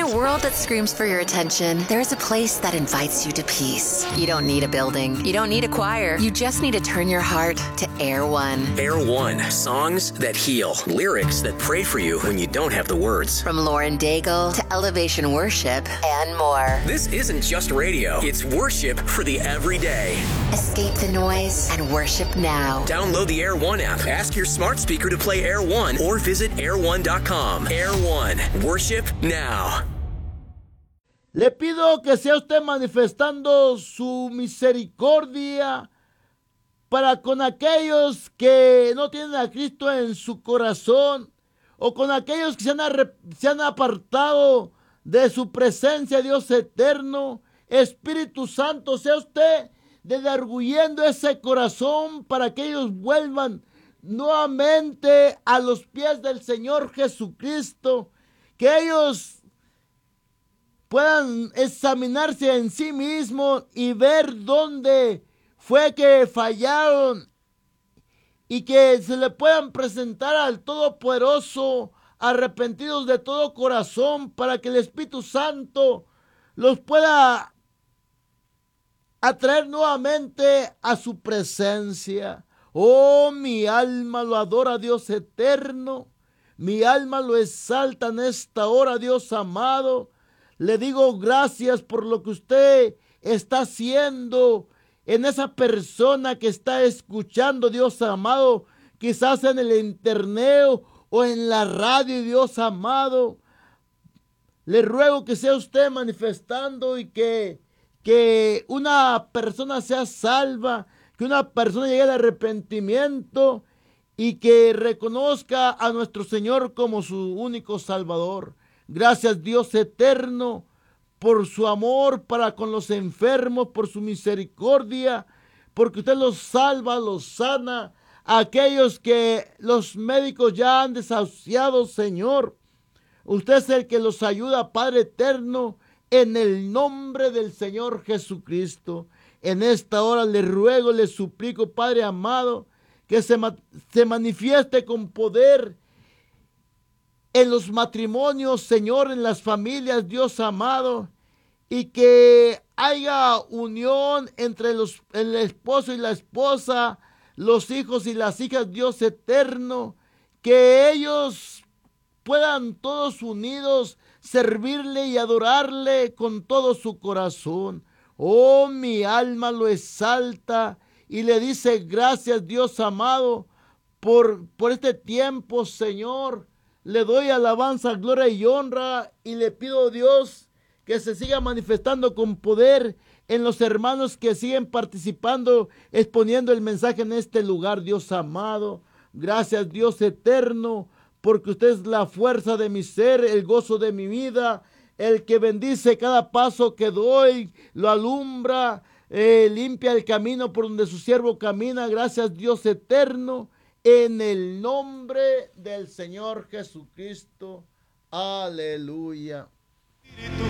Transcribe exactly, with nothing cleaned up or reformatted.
a world that screams for your attention, there's a place that invites you to peace. You don't need a building. You don't need a choir. You just need to turn your heart to Air One. Air One. Songs that heal. Lyrics that pray for you when you don't have the words. From Lauren Daigle to Elevation Worship and more. This isn't just radio. It's worship for the everyday. Escape the noise and worship now. Download the Air One app. Ask your smart speaker to play Air One or visit air one dot com. Air One. Worship now. Le pido que sea usted manifestando su misericordia para con aquellos que no tienen a Cristo en su corazón o con aquellos que se han, se han apartado de su presencia, Dios eterno. Espíritu Santo, sea usted desargullendo ese corazón para que ellos vuelvan nuevamente a los pies del Señor Jesucristo, que ellos puedan examinarse en sí mismos y ver dónde fue que fallaron y que se le puedan presentar al Todopoderoso arrepentidos de todo corazón para que el Espíritu Santo los pueda atraer nuevamente a su presencia. Oh, mi alma lo adora, Dios eterno. Mi alma lo exalta en esta hora, Dios amado. Le digo gracias por lo que usted está haciendo en esa persona que está escuchando, Dios amado, quizás en el internet o en la radio, Dios amado. Le ruego que sea usted manifestando y que, que una persona sea salva, que una persona llegue al arrepentimiento y que reconozca a nuestro Señor como su único Salvador. Gracias, Dios eterno, por su amor para con los enfermos, por su misericordia, porque usted los salva, los sana, a aquellos que los médicos ya han desahuciado, Señor. Usted es el que los ayuda, Padre eterno, en el nombre del Señor Jesucristo. En esta hora le ruego, le suplico, Padre amado, que se, se manifieste con poder en los matrimonios, Señor, en las familias, Dios amado, y que haya unión entre los, el esposo y la esposa, los hijos y las hijas, Dios eterno, que ellos puedan todos unidos servirle y adorarle con todo su corazón. Oh, mi alma lo exalta y le dice gracias, Dios amado, por, por este tiempo, Señor. Le doy alabanza, gloria y honra y le pido, Dios, que se siga manifestando con poder en los hermanos que siguen participando, exponiendo el mensaje en este lugar, Dios amado. Gracias, Dios eterno, porque usted es la fuerza de mi ser, el gozo de mi vida, el que bendice cada paso que doy, lo alumbra, eh, limpia el camino por donde su siervo camina. Gracias, Dios eterno, en el nombre del Señor Jesucristo. Aleluya.